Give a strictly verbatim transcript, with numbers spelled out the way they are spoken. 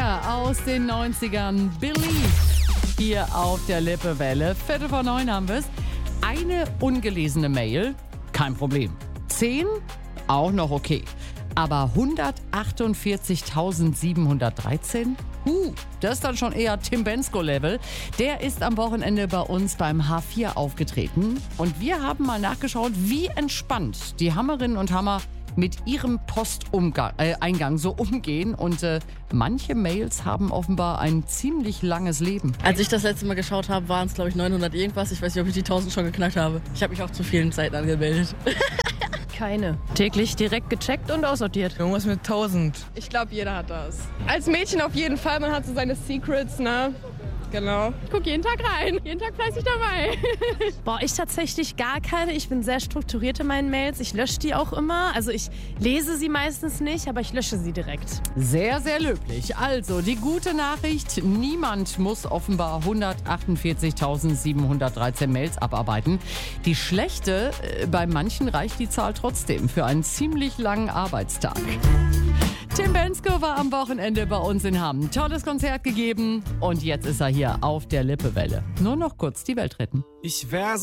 Klassiker aus den neunzigern. Believe hier auf der Lippewelle. Viertel vor neun haben wir es. Eine ungelesene Mail, kein Problem. Zehn, auch noch okay. Aber hundertachtundvierzigtausendsiebenhundertdreizehn? Uh, das ist dann schon eher Tim Bendzko-Level. Der ist am Wochenende bei uns beim H vier aufgetreten. Und wir haben mal nachgeschaut, wie entspannt die Hammerinnen und Hammer mit ihrem Posteingang äh, so umgehen. Und äh, manche Mails haben offenbar ein ziemlich langes Leben. Als ich das letzte Mal geschaut habe, waren es, glaube ich, neunhundert irgendwas. Ich weiß nicht, ob ich die tausend schon geknackt habe. Ich habe mich auch zu vielen Zeiten angemeldet. Keine. Täglich direkt gecheckt und aussortiert. Irgendwas mit tausend. Ich glaube, jeder hat das. Als Mädchen auf jeden Fall, man hat so seine Secrets, ne? Genau. Ich gucke jeden Tag rein, jeden Tag fleißig dabei. Boah, ich tatsächlich gar keine. Ich bin sehr strukturiert in meinen Mails. Ich lösche die auch immer. Also ich lese sie meistens nicht, aber ich lösche sie direkt. Sehr, sehr löblich. Also, die gute Nachricht, niemand muss offenbar hundertachtundvierzigtausendsiebenhundertdreizehn Mails abarbeiten. Die schlechte, äh, bei manchen reicht die Zahl trotzdem für einen ziemlich langen Arbeitstag. Tim Bendzko war am Wochenende bei uns in Hamm. Tolles Konzert gegeben und jetzt ist er hier auf der Lippewelle. Nur noch kurz die Welt retten. Ich wär